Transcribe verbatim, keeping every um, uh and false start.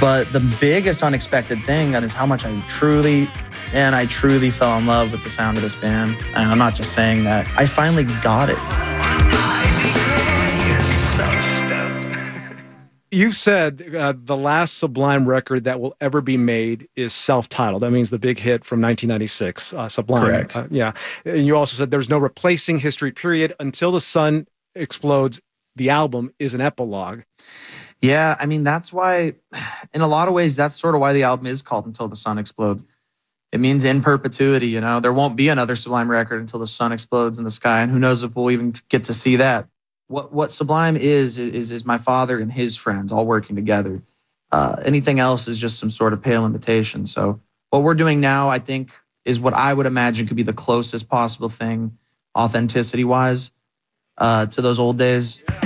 But the biggest unexpected thing is how much I truly, and I truly fell in love with the sound of this band. And I'm not just saying that. I finally got it. You said uh, the last Sublime record that will ever be made is self-titled. That means the big hit from nineteen ninety-six, uh, Sublime. Correct. Uh, yeah. And you also said there's no replacing History, period. Until the Sun Explodes, the album is an epilogue. Yeah, I mean, that's why, in a lot of ways, that's sort of why the album is called Until the Sun Explodes. It means in perpetuity, you know? There won't be another Sublime record until the sun explodes in the sky, and who knows if we'll even get to see that. What what Sublime is, is, is my father and his friends all working together. Uh, anything else is just some sort of pale imitation. So what we're doing now, I think, is what I would imagine could be the closest possible thing, authenticity-wise, uh, to those old days.